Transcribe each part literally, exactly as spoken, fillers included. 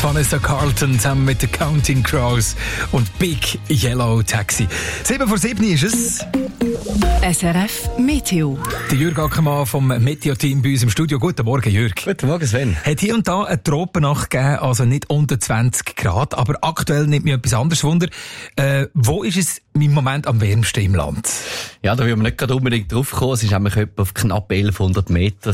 Vanessa Carlton zusammen mit den Counting Crows und Big Yellow Taxi. sieben vor sieben ist es. S R F Meteo. Der Jürg Ackermann vom Meteo-Team bei uns im Studio. Guten Morgen, Jürg. Guten Morgen, Sven. Hat hier und da eine Tropennacht gegeben, also nicht unter zwanzig Grad, aber aktuell nimmt mich etwas anderes Wunder. Äh, wo ist es im Moment am wärmsten im Land? Ja, da will man nicht gerade unbedingt drauf kommen. Es ist nämlich etwa auf knapp elfhundert Meter.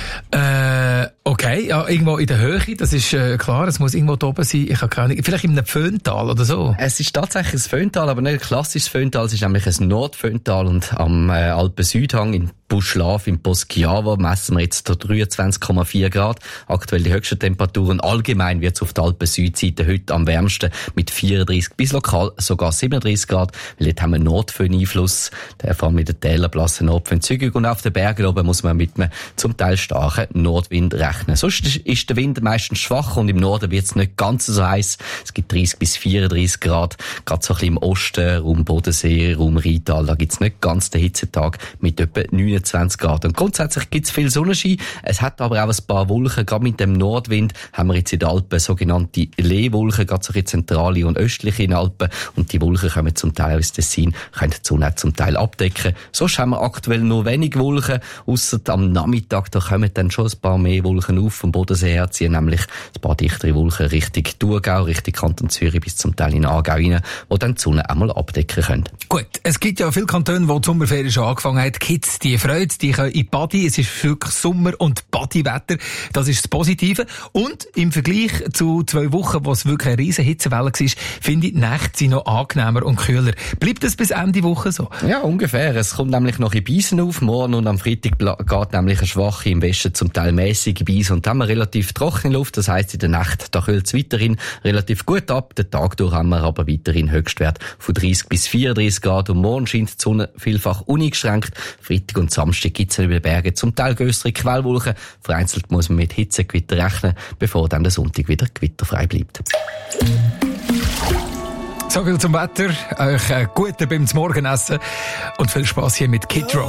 Äh, okay, ja, irgendwo in der Höhe, das ist äh, klar, es muss irgendwo da oben sein. Ich habe keine Ahnung, vielleicht in einem Föhntal oder so. Es ist tatsächlich ein Föhntal, aber nicht ein klassisches Föhntal. Es ist nämlich ein Nordföhntal und am äh, Alpen-Südhang in Buschlav im Poschiavo messen wir jetzt dreiundzwanzig Komma vier Grad. Aktuell die höchsten Temperaturen. Allgemein wird es auf der Alpen-Südseite heute am wärmsten mit vierunddreißig bis lokal sogar siebenunddreißig Grad. Weil dort haben wir Nordföhn-Einfluss. Der vor allem mit den Tälern blassen Nordföhn zügig. Und auf den Bergen oben muss man mit einem zum Teil starken Nordwind rechnen. Sonst ist der Wind meistens schwach und im Norden wird es nicht ganz so heiß. Es gibt dreißig bis vierunddreißig Grad. Gerade so ein bisschen im Osten, Raum Bodensee, Raum Rheintal, da gibt es nicht ganz den Hitzetag mit etwa neunundzwanzig Grad. Und grundsätzlich gibt es viel Sonnenschein. Es hat aber auch ein paar Wolken. Gerade mit dem Nordwind haben wir jetzt in den Alpen sogenannte Lehwolken, gerade so ein zentrale und östliche in den Alpen. Und die Wolken kommen zum Teil aus Tessin, können die Sonne zum Teil abdecken. Sonst haben wir aktuell nur wenig Wolken, ausser am Nachmittag, da kommen dann schon ein paar mehr Wolken auf vom Bodensee her, ziehen nämlich ein paar dichtere Wolken Richtung Thurgau, Richtung Kanton Zürich bis zum Teil in Aargau rein, wo dann die Sonne einmal abdecken können. Gut, es gibt ja viele Kantone, wo die Sommerferien schon angefangen hat. Kids, die Freude, die können in Badi. Es ist wirklich Sommer- und Badi-Wetter. Das ist das Positive. Und im Vergleich zu zwei Wochen, wo es wirklich eine riesen Hitzewelle war, finde ich, die Nächte sind noch angenehmer und kühler. Bleibt das bis Ende Woche so? Ja, ungefähr. Es kommt nämlich noch in Beisen auf. Morgen und am Freitag geht nämlich eine schwache, im Westen zum Teil mäßige Beisen. Und dann haben wir relativ trockene Luft. Das heisst, in der Nacht, da kühlt es weiterhin relativ gut ab. Den Tag durch haben wir aber weiterhin Höchstwert von dreißig bis vierunddreißig Grad. Und morgen scheint die Sonne vielfach uneingeschränkt. Freitag und Samstag gibt es über den Bergen zum Teil grössere Quellwolken. Vereinzelt muss man mit Hitzegewitter rechnen, bevor dann der Sonntag wieder gewitterfrei bleibt. So viel zum Wetter. Euch äh, guten beim Morgenessen und viel Spass hier mit Kid Rock.